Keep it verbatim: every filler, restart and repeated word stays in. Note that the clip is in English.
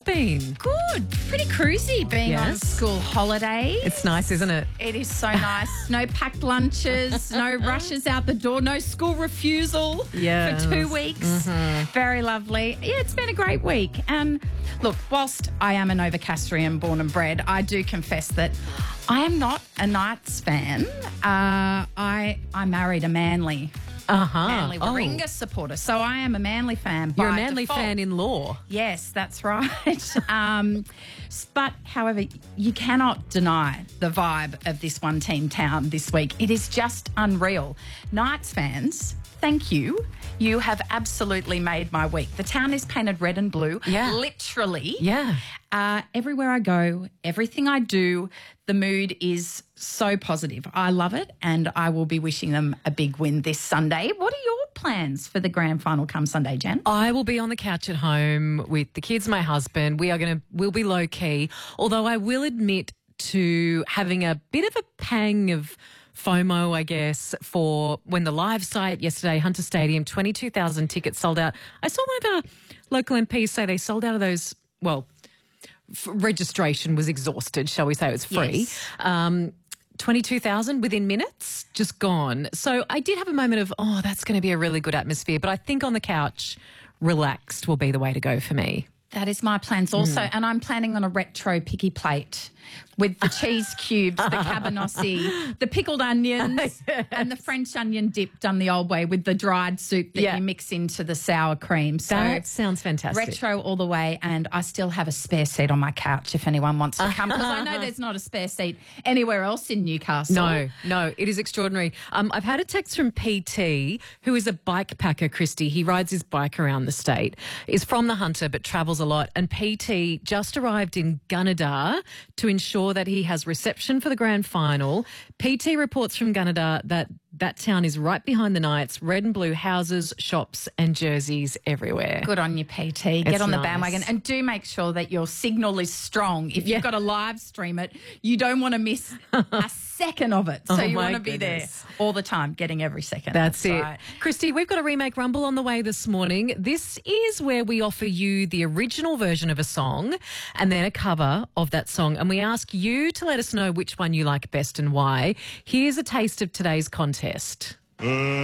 been? Good. Pretty cruisy being on Yes. school holiday. It's nice, isn't it? It is so nice. No packed lunches, no rushes out the door, no school refusal Yes. for two weeks. Very lovely. Yeah, it's been a great week. And look, whilst I am a Novocastrian born and bred, I do confess that I am not a Knights fan. Uh, I I married a Manly, Uh-huh. Manly Oh, Warringah supporter, so I am a Manly fan. you're a by Manly default. fan in law. Yes, that's right. um, s- but, however, you cannot deny the vibe of this one-team town this week. It is just unreal. Knights fans, thank you. You have absolutely made my week. The town is painted red and blue. Yeah. Literally. Yeah. Uh, everywhere I go, everything I do, the mood is so positive. I love it, and I will be wishing them a big win this Sunday. What are your plans for the grand final come Sunday, Jen? I will be on the couch at home with the kids, my husband. We are going to, we'll be low key. Although I will admit to having a bit of a pang of FOMO, I guess, for when the live site yesterday, Hunter Stadium, twenty-two thousand tickets sold out. I saw one of our local M Ps say they sold out of those, well, f- registration was exhausted, shall we say. It was free. Yes. Um, twenty-two thousand within minutes, just gone. So I did have a moment of, oh, that's going to be a really good atmosphere. But I think on the couch, relaxed will be the way to go for me. That is my plans also. And I'm planning on a retro picky plate with the cheese cubes, the cabanossi, the pickled onions, and the French onion dip done the old way with the dried soup that Yeah. you mix into the sour cream. So That sounds fantastic. retro all the way, and I still have a spare seat on my couch if anyone wants to come, because I know there's not a spare seat anywhere else in Newcastle. No, no, it is extraordinary. Um, I've had a text from P T, who is a bike packer, Christy. He rides his bike around the state, is from the Hunter but travels a lot. And P T just arrived in Gunnedah to ensure that he has reception for the grand final. P T reports from Gunnedah that that town is right behind the Knights, red and blue houses, shops and jerseys everywhere. Good on you, P T. Get It's on the nice. bandwagon, and do make sure that your signal is strong. If Yeah. you've got to live stream it, you don't want to miss a second of it. So Oh, you my want to be there goodness. all the time, getting every second. That's, it. right. Christy, we've got a Remake Rumble on the way this morning. This is where we offer you the original version of a song and then a cover of that song. And we ask you to let us know which one you like best and why. Here's a taste of today's contest.